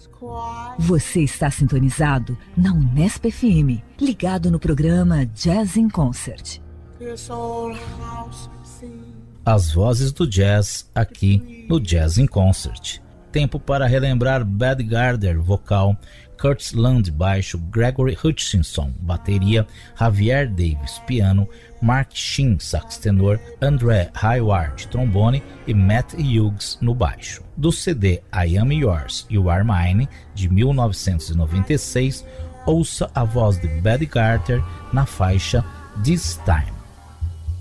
Você está sintonizado na Unesp FM, ligado no programa Jazz in Concert. As vozes do jazz aqui no Jazz in Concert. Tempo para relembrar Buddy Gardner, vocal, Curtis Land, baixo, Gregory Hutchinson, bateria, Javier Davis, piano, Mark Sheen, sax tenor, André Hayward, trombone e Matt Hughes no baixo. Do CD I Am Yours, You Are Mine, de 1996, ouça a voz de Buddy Gardner na faixa This Time.